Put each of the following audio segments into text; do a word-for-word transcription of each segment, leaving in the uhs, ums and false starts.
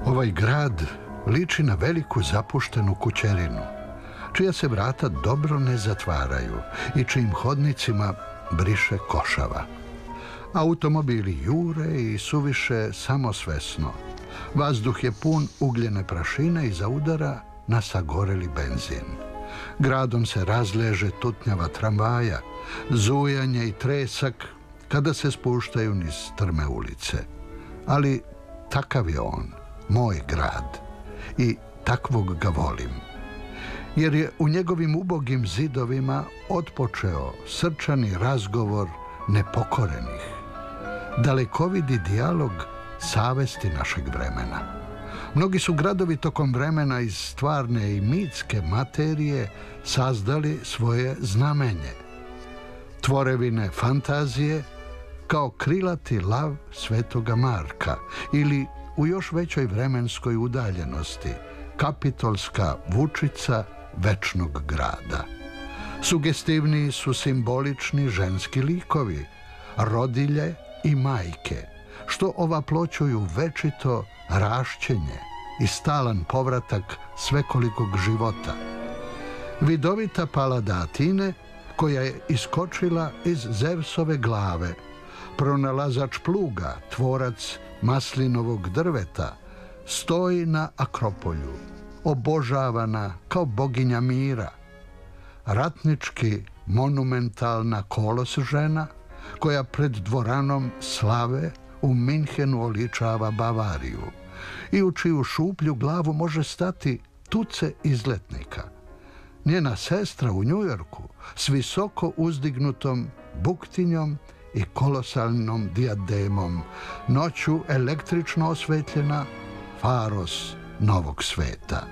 Ovaj grad liči na veliku zapuštenu kućerinu, čija se vrata dobro ne zatvaraju i čijim hodnicima briše košava. Automobili jure i suviše samosvesno. Vazduh je pun ugljene prašine i zaudara na sagoreli benzin. Gradom se razleže tutnjava tramvaja, zujanje i tresak kada se spuštaju niz strme ulice. Ali takav je on, moj grad, i takvog ga volim. Jer je u njegovim ubogim zidovima otpočeo srčani razgovor nepokorenih, dalekovidi dijalog savesti našeg vremena. Mnogi su gradovi tokom vremena iz stvarne i mitske materije sazdali svoje znamenje. Tvorevine fantazije kao krilati lav Svetoga Marka ili u još većoj vremenskoj udaljenosti kapitolska vučica večnog grada. Sugestivniji su simbolični ženski likovi, rodilje i majke, što ovaploćuju večito rašćenje i stalan povratak svekolikog života. Vidovita Palada Atine, koja je iskočila iz Zevsove glave, pronalazač pluga, tvorac maslinovog drveta, stoji na Akropolju, obožavana kao boginja mira. Ratnički monumentalna kolos žena, koja pred dvoranom slave u Minhenu oličava Bavariju i u čiju šuplju glavu može stati tuce izletnika. Njena sestra u Njujorku s visoko uzdignutom buktinjom i kolosalnom dijademom, noću električno osvetljena Faros novog sveta.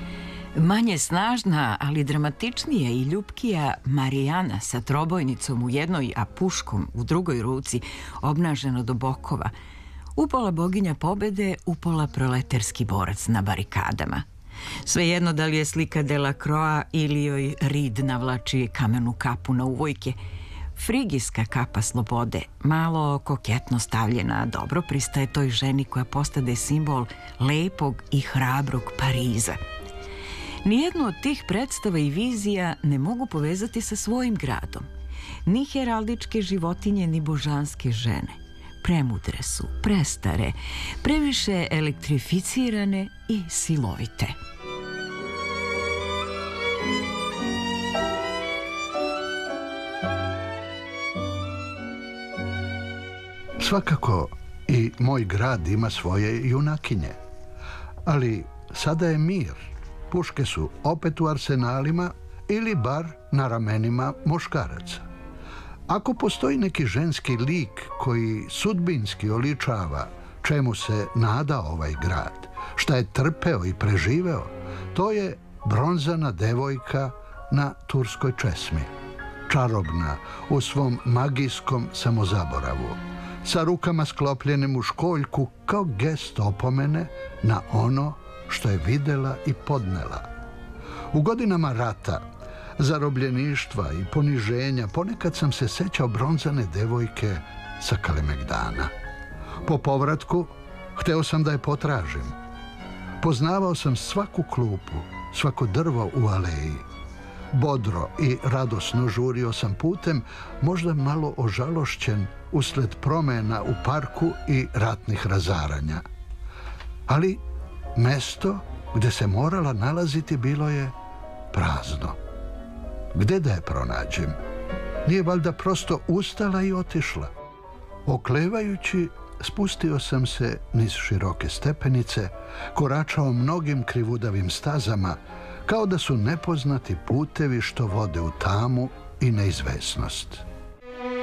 Manje snažna, ali dramatičnija i ljubkija Marijana sa trobojnicom u jednoj, a puškom u drugoj ruci, obnaženo do bokova, upola boginja pobede, upola proleterski borac na barikadama. Svejedno da li je slika Delacroix ili joj Rid navlači kamenu kapu na uvojke, frigijska kapa slobode, malo koketno stavljena, dobro pristaje toj ženi koja postade simbol lepog i hrabrog Pariza. Nijednu od tih predstava i vizija ne mogu povezati sa svojim gradom. Ni heraldičke životinje, ni božanske žene. Premudre su, prestare, previše elektrificirane i silovite. Svakako i moj grad ima svoje junakinje, ali sada je mir. Puške su opet u arsenalima ili bar na ramenima muškaraca. Ako postoji neki ženski lik koji sudbinski oličava čemu se nada ovaj grad, šta je trpeo i preživeo, to je bronzana devojka na turskoj česmi, čarobna u svom magijskom samozaboravu, sa rukama sklopljenim u školjku kao gest opomene na ono što je videla i podnela. U godinama rata, zarobljeništva i poniženja ponekad sam se sećao bronzane devojke sa Kalemegdana. Po povratku hteo sam da je potražim. Poznavao sam svaku klupu, svako drvo u aleji. Bodro i radosno žurio sam putem, možda malo ožalošćen usled promena u parku i ratnih razaranja. Ali mesto gde se morala nalaziti bilo je prazno. Gde da je pronađem? Nije valjda prosto ustala i otišla? Oklevajući, spustio sam se niz široke stepenice, koračao mnogim krivudavim stazama, kao da su nepoznati putevi što vode u tamu i neizvesnost.